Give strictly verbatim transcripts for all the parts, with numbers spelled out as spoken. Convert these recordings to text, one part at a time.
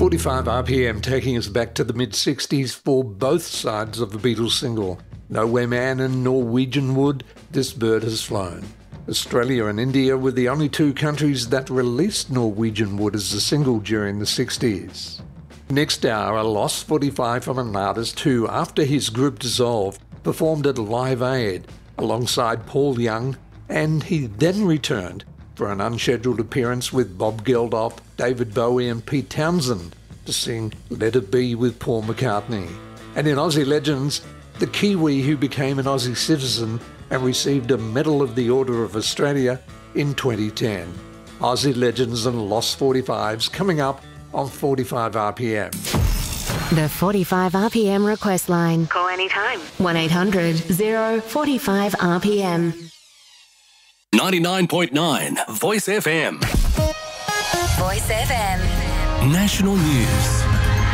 forty-five R P M, taking us back to the mid-sixties for both sides of the Beatles single. Nowhere Man and Norwegian Wood, This Bird Has Flown. Australia and India were the only two countries that released Norwegian Wood as a single during the sixties. Next hour, a lost forty-five from an artist who, after his group dissolved, performed at Live Aid alongside Paul Young, and he then returned for an unscheduled appearance with Bob Geldof, David Bowie and Pete Townsend to sing Let It Be with Paul McCartney. And in Aussie Legends, the Kiwi who became an Aussie citizen and received a Medal of the Order of Australia in twenty ten. Aussie Legends and Lost forty-fives coming up on forty-five R P M. The forty-five R P M request line. Call anytime. one eight hundred oh forty-five R P M. ninety-nine point nine Voice F M. Voice F M. National News.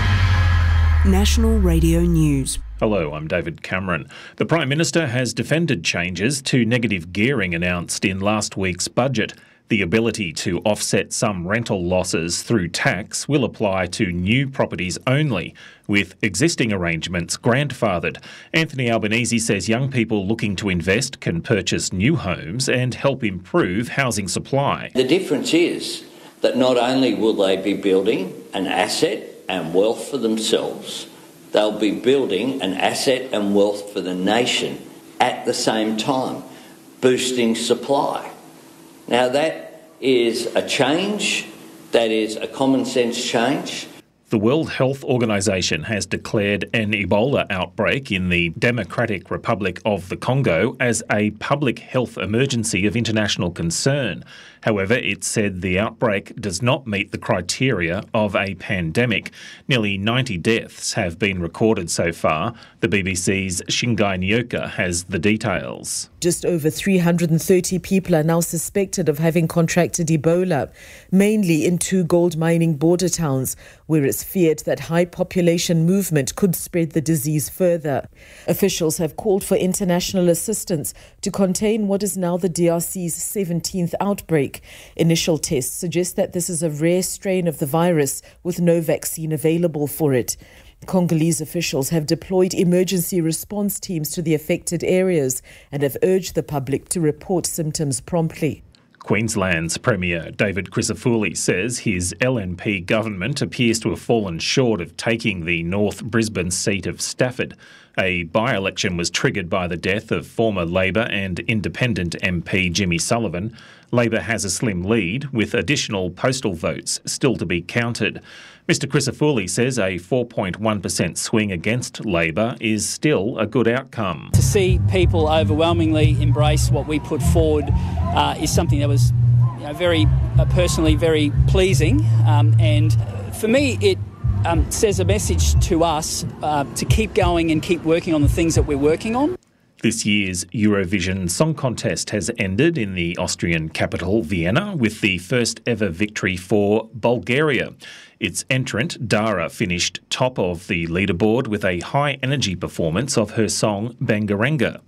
National Radio News. Hello, I'm David Cameron. The Prime Minister has defended changes to negative gearing announced in last week's budget. The ability to offset some rental losses through tax will apply to new properties only, with existing arrangements grandfathered. Anthony Albanese says young people looking to invest can purchase new homes and help improve housing supply. The difference is that not only will they be building an asset and wealth for themselves, they'll be building an asset and wealth for the nation at the same time, boosting supply. Now that is a change, that is a common sense change. The World Health Organization has declared an Ebola outbreak in the Democratic Republic of the Congo as a public health emergency of international concern. However, it said the outbreak does not meet the criteria of a pandemic. Nearly ninety deaths have been recorded so far. The B B C's Shingai Nyoka has the details. Just over three hundred thirty people are now suspected of having contracted Ebola, mainly in two gold mining border towns, where it's feared that high population movement could spread the disease further. Officials have called for international assistance to contain what is now the D R C's seventeenth outbreak. Initial tests suggest that this is a rare strain of the virus with no vaccine available for it. Congolese officials have deployed emergency response teams to the affected areas and have urged the public to report symptoms promptly. Queensland's Premier David Crisafulli says his L N P government appears to have fallen short of taking the North Brisbane seat of Stafford. A by-election was triggered by the death of former Labor and Independent M P Jimmy Sullivan. Labor has a slim lead, with additional postal votes still to be counted. Mister Crisafulli says a four point one percent swing against Labor is still a good outcome. To see people overwhelmingly embrace what we put forward uh, is something that was you know, very uh, personally very pleasing, um, and for me it um, says a message to us uh, to keep going and keep working on the things that we're working on. This year's Eurovision Song Contest has ended in the Austrian capital, Vienna, with the first ever victory for Bulgaria. Its entrant, Dara, finished top of the leaderboard with a high-energy performance of her song Bangarenga.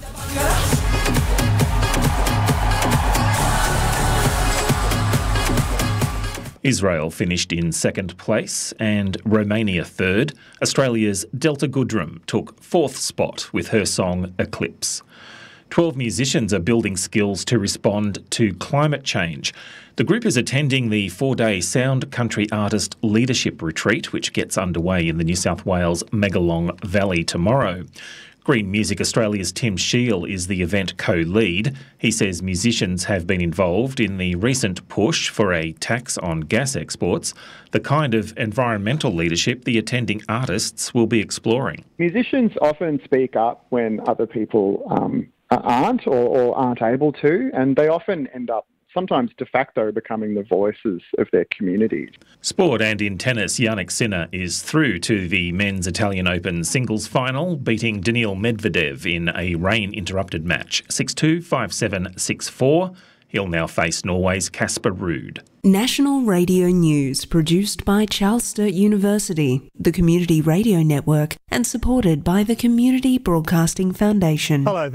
Israel finished in second place and Romania third. Australia's Delta Goodrem took fourth spot with her song Eclipse. Twelve musicians are building skills to respond to climate change. The group is attending the four-day Sound Country Artist Leadership Retreat, which gets underway in the New South Wales Megalong Valley tomorrow. Green Music Australia's Tim Shiel is the event co-lead. He says musicians have been involved in the recent push for a tax on gas exports, the kind of environmental leadership the attending artists will be exploring. Musicians often speak up when other people um, aren't or, or aren't able to, and they often end up sometimes de facto becoming the voices of their communities. Sport and in tennis, Jannik Sinner is through to the Men's Italian Open singles final, beating Daniil Medvedev in a rain-interrupted match, six two, five seven, six four. He'll now face Norway's Casper Ruud. National Radio News, produced by Charles Sturt University, the Community Radio Network, and supported by the Community Broadcasting Foundation. Hello there.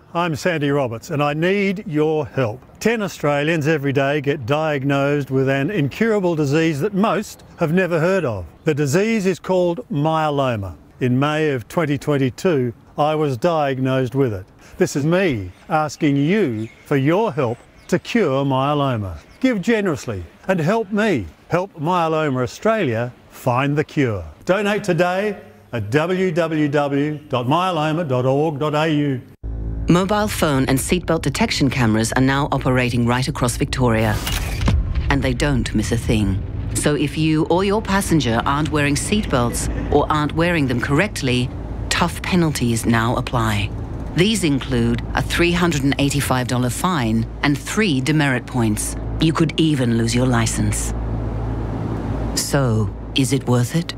I'm Sandy Roberts and I need your help. Ten Australians every day get diagnosed with an incurable disease that most have never heard of. The disease is called myeloma. In May of twenty twenty-two, I was diagnosed with it. This is me asking you for your help to cure myeloma. Give generously and help me help Myeloma Australia find the cure. Donate today at w w w dot myeloma dot org dot a u. Mobile phone and seatbelt detection cameras are now operating right across Victoria. And they don't miss a thing. So if you or your passenger aren't wearing seatbelts or aren't wearing them correctly, tough penalties now apply. These include a three hundred eighty-five dollars fine and three demerit points. You could even lose your license. So, is it worth it?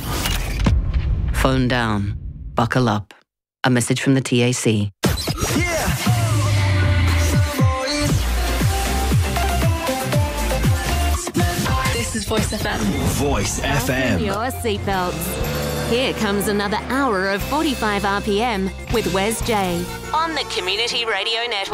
Phone down. Buckle up. A message from the T A C. This is Voice F M. Voice F M. Your seatbelts. Here comes another hour of forty-five R P M with Wes J on the Community Radio Network.